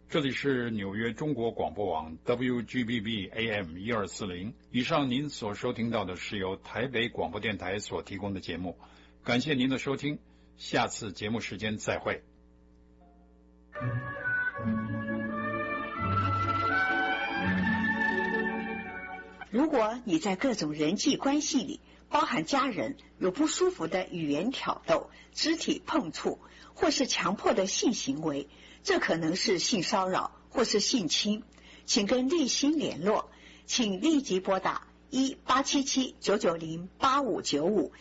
这里是纽约中国广播网 WGBB AM 1240。以上您所收听到的是由台北广播电台所提供的节目，感谢您的收听，下次节目时间再会。 如果你在各种人际关系里，包含家人，有不舒服的语言挑逗、肢体碰触，或是强迫的性行为，这可能是性骚扰或是性侵，请跟立新联络，请立即拨打1877-990-8595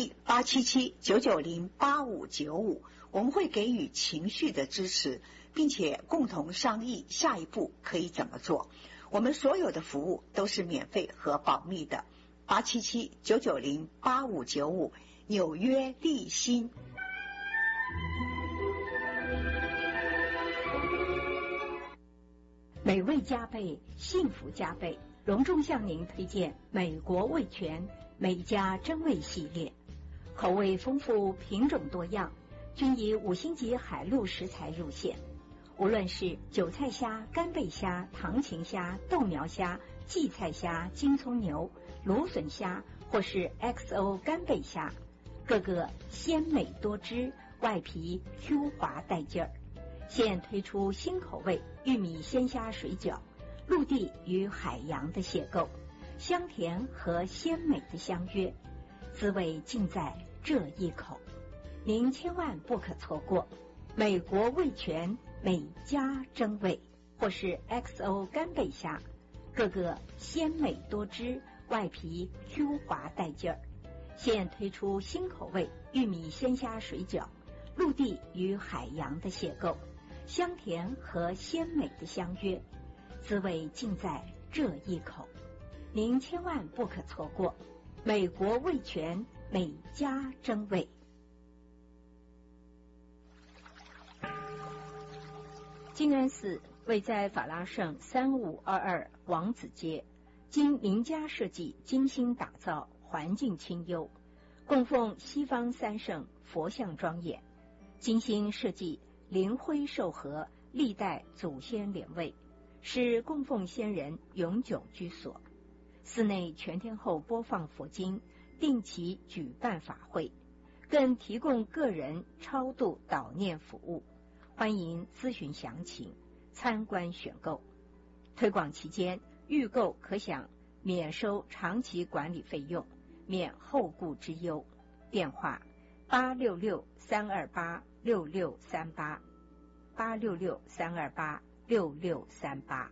1877-990-8595，我们会给予情绪的支持，并且共同商议下一步可以怎么做。我们所有的服务都是免费和保密的。877-990-8595，纽约立新。 美味加倍，幸福加倍，隆重向您推荐美国味全美家珍味系列，口味丰富，品种多样，均以5星级海陆食材入线。无论是韭菜虾、干贝虾、糖芹虾、豆苗虾、荠菜虾、金葱牛、芦笋虾，或是 XO 干贝虾，个个鲜美多汁，外皮 Q 滑带劲儿。现推出新口味玉米鲜虾水饺，陆地与海洋的邂逅，香甜和鲜美的相约，滋味尽在这一口，您千万不可错过。美国味全美家珍味，或是 XO 干贝虾，个个鲜美多汁，外皮 Q 滑带劲儿。现推出新口味玉米鲜虾水饺，陆地与海洋的邂逅，香甜和鲜美的相约，滋味尽在这一口，您千万不可错过。美国味全美家珍味。金安寺位在法拉盛3522王子街，经名家设计精心打造，环境清幽，供奉西方三圣，佛像庄严，精心设计灵灰寿盒，历代祖先莲位，是供奉先人永久居所。寺内全天候播放佛经，定期举办法会，更提供个人超度祷念服务，欢迎咨询详情，参观选购。推广期间，预购可享免收长期管理费用，免后顾之忧。电话866-328-6638 866-328-6638。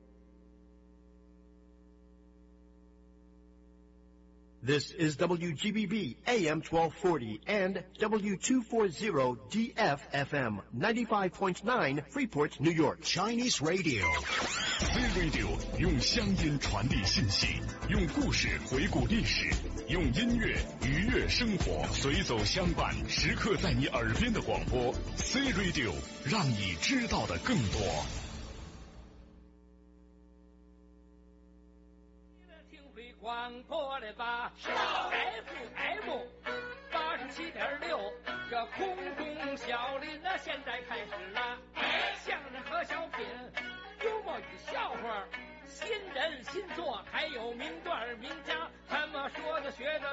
This is WGBB AM 1240 and W240 DFFM 95.9 Freeport, New York. Chinese Radio. Z Radio 用乡音传递信息，用故事回顾历史，用音乐愉悦生活，随走相伴，时刻在你耳边的广播。Z Radio 让你知道的更多。 广播的吧，是 FM 87.6，这空中小林呢，现在开始了。相声和小品，幽默与笑话，新人新作，还有名段名家，他们说的学的。